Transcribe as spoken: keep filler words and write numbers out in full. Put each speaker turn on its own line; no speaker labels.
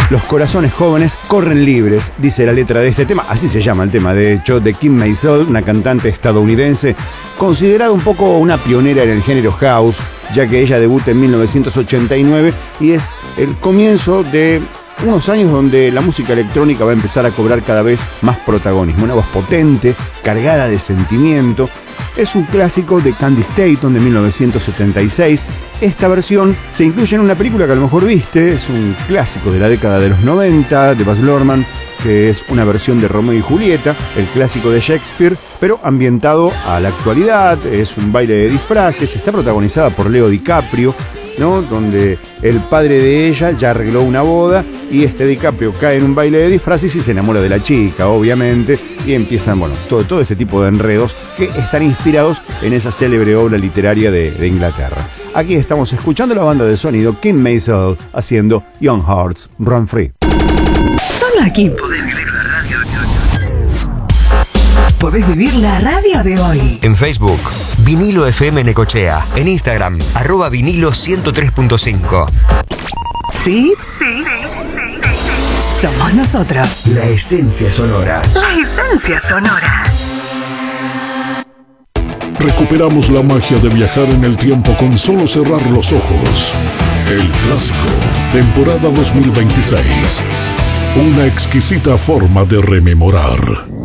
Los corazones jóvenes corren libres, dice la letra de este tema. Así se llama el tema, de hecho, de Kim Maisel, una cantante estadounidense considerada un poco una pionera en el género house, ya que ella debuta en mil novecientos ochenta y nueve y es el comienzo de unos años donde la música electrónica va a empezar a cobrar cada vez más protagonismo. Una voz potente, cargada de sentimiento. Es un clásico de Candy Staton de mil novecientos setenta y seis. Esta versión se incluye en una película que a lo mejor viste. Es un clásico de la década de los noventa, de Baz Luhrmann, que es una versión de Romeo y Julieta, el clásico de Shakespeare, pero ambientado a la actualidad. Es un baile de disfraces. Está protagonizada por Leo DiCaprio, ¿no? Donde el padre de ella ya arregló una boda y este DiCaprio cae en un baile de disfraces y se enamora de la chica, obviamente, y empiezan, bueno, todo, todo este tipo de enredos que están inspirados en esa célebre obra literaria de, de Inglaterra. Aquí estamos escuchando la banda de sonido Kim Maisel haciendo Young Hearts Run Free.
Solo aquí podés vivir la radio. Podés vivir la radio de hoy.
En Facebook, Vinilo F M Necochea. En Instagram, arroba vinilo ciento tres punto cinco.
¿Sí? Sí. Somos nosotros.
La esencia sonora.
La esencia sonora.
Recuperamos la magia de viajar en el tiempo con solo cerrar los ojos. El Clásico, temporada dos mil veintiséis. Una exquisita forma de rememorar.